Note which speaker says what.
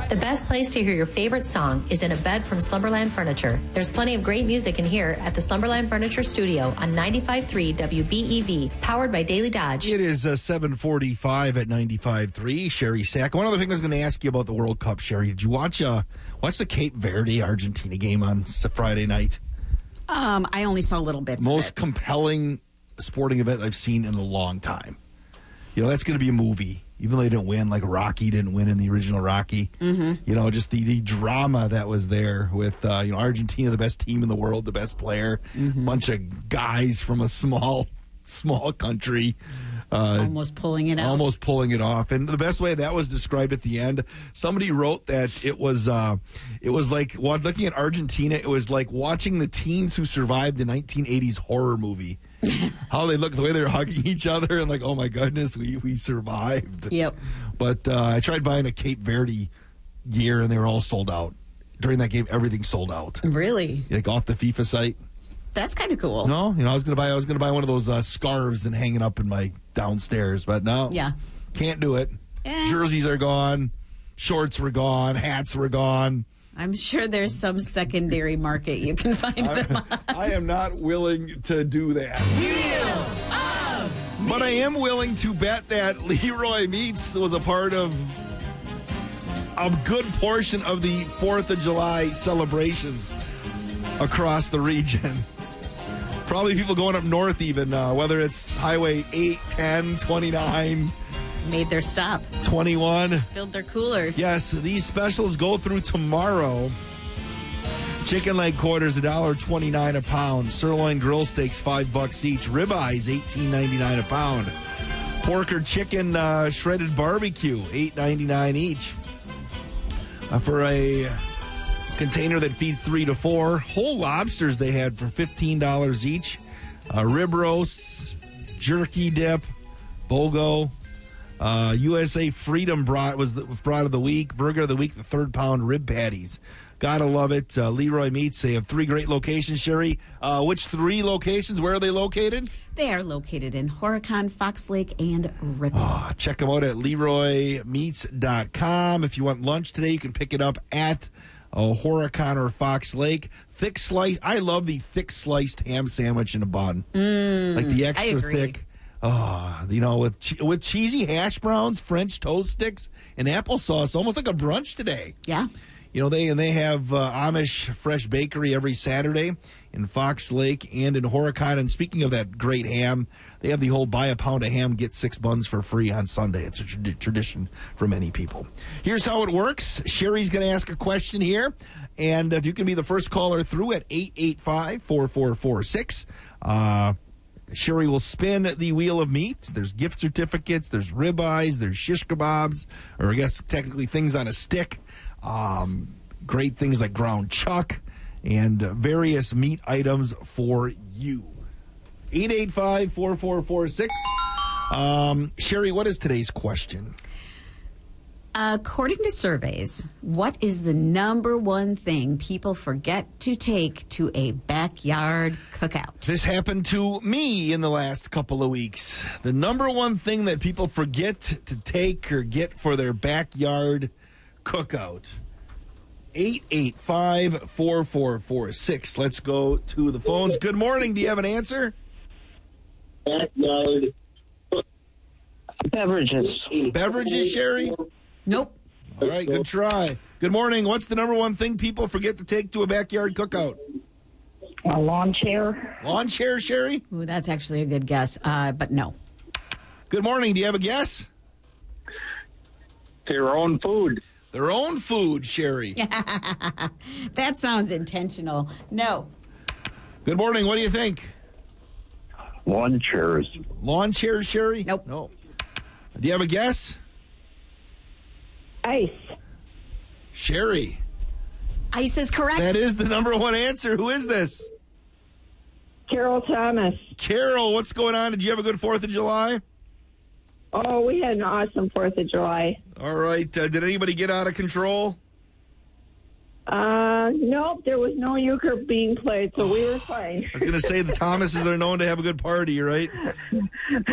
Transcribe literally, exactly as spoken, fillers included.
Speaker 1: The best place to hear your favorite song is in a bed from Slumberland Furniture. There's plenty of great music in here at the Slumberland Furniture Studio on ninety-five point three W B E V, powered by Daily Dodge.
Speaker 2: It is uh, seven forty-five at ninety-five point three. Sherry Sack. One other thing I was going to ask you about the World Cup, Sherry. Did you watch uh, watch the Cape Verde Argentina game on Friday night?
Speaker 3: Um, I only saw little bits.
Speaker 2: Most
Speaker 3: of it.
Speaker 2: compelling sporting event I've seen in a long time. You know, that's going to be a movie. Even though they didn't win, like Rocky didn't win in the original Rocky. Mm-hmm. You know, just the, the drama that was there with, uh, you know, Argentina, the best team in the world, the best player. Mm-hmm. Bunch of guys from a small, small country. Uh,
Speaker 3: almost pulling it out.
Speaker 2: Almost pulling it off. And the best way that was described at the end, somebody wrote that it was, uh, it was like, while looking at Argentina, it was like watching the teens who survived the nineteen eighties horror movie. How they look, the way they're hugging each other, and like, oh my goodness, we, we survived.
Speaker 3: Yep.
Speaker 2: But uh, I tried buying a Cape Verde gear, and they were all sold out. During that game, everything sold out.
Speaker 3: Really?
Speaker 2: Like off the FIFA site.
Speaker 3: That's kind of cool.
Speaker 2: No, you know, I was gonna buy, I was gonna buy one of those uh, scarves and hang it up in my downstairs, but no,
Speaker 3: yeah,
Speaker 2: can't do it. Eh. Jerseys are gone, shorts were gone, hats were gone.
Speaker 3: I'm sure there's some secondary market you can find
Speaker 2: I,
Speaker 3: them on.
Speaker 2: I am not willing to do that.
Speaker 3: Wheel of
Speaker 2: But I am willing to bet that Leroy Meats was a part of a good portion of the fourth of July celebrations across the region. Probably people going up north even, uh, whether it's Highway eight, ten, twenty-nine.
Speaker 3: Made their stop.
Speaker 2: twenty-one.
Speaker 3: Filled their coolers.
Speaker 2: Yes, these specials go through tomorrow. Chicken leg quarters, one dollar twenty-nine a pound. Sirloin grill steaks, five bucks each. Ribeyes, eighteen ninety-nine a pound. Pork or chicken uh, shredded barbecue, eight ninety-nine each. Uh, for a container that feeds three to four. Whole lobsters they had for fifteen dollars each. Uh, rib roasts, jerky dip, BOGO. Uh, U S A Freedom brought was the brought of the week. Burger of the week, the third pound rib patties. Gotta love it. Uh, Leroy Meats, they have three great locations, Sherry. Uh, which three locations? Where are they located?
Speaker 3: They are located in Horicon, Fox Lake, and Ripon.
Speaker 2: Oh, check them out at leroy meats dot com. If you want lunch today, you can pick it up at uh, Horicon or Fox Lake. Thick slice. I love the thick sliced ham sandwich in a bun.
Speaker 3: Mm,
Speaker 2: like the extra
Speaker 3: I agree.
Speaker 2: thick. Oh, you know, with che- with cheesy hash browns, French toast sticks, and applesauce, almost like a brunch today.
Speaker 3: Yeah.
Speaker 2: You know, they and they have uh, Amish Fresh Bakery every Saturday in Fox Lake and in Horicon. And speaking of that great ham, they have the whole buy a pound of ham, get six buns for free on Sunday. It's a tra- tradition for many people. Here's how it works. Sherry's going to ask a question here. And if you can be the first caller through at eight eight five, four four four six, uh, Sherry will spin the wheel of meat. There's gift certificates, there's ribeyes, there's shish kebabs, or I guess technically things on a stick. Um, great things like ground chuck and uh, various meat items for you. eight eight five, four four four six. Um, Sherry, what is today's question?
Speaker 3: According to surveys, what is the number one thing people forget to take to a backyard cookout?
Speaker 2: This happened to me in the last couple of weeks. The number one thing that people forget to take or get for their backyard cookout. eight eight five, four four four six. Let's go to the phones. Good morning. Do you have an answer?
Speaker 4: Backyard beverages.
Speaker 2: Beverages, Sherry?
Speaker 3: Nope.
Speaker 2: All right, good try. Good morning. What's the number one thing people forget to take to a backyard cookout?
Speaker 4: A lawn chair.
Speaker 2: Lawn chair, Sherry?
Speaker 3: Ooh, that's actually a good guess, uh, but no.
Speaker 2: Good morning. Do you have a guess?
Speaker 4: Their own food.
Speaker 2: Their own food, Sherry.
Speaker 3: That sounds intentional. No.
Speaker 2: Good morning. What do you think?
Speaker 4: Lawn chairs.
Speaker 2: Lawn chairs, Sherry?
Speaker 3: Nope.
Speaker 2: No. Do you have a guess?
Speaker 5: Ice.
Speaker 2: Sherry.
Speaker 3: Ice is correct.
Speaker 2: That is the number one answer. Who is this?
Speaker 5: Carol Thomas.
Speaker 2: Carol, what's going on? Did you have a good fourth of July?
Speaker 5: Oh, we had an awesome fourth of July.
Speaker 2: All right. Uh, did anybody get out of control?
Speaker 5: Uh, nope, there was no euchre being played, so we were fine.
Speaker 2: I was going to say the Thomases are known to have a good party, right?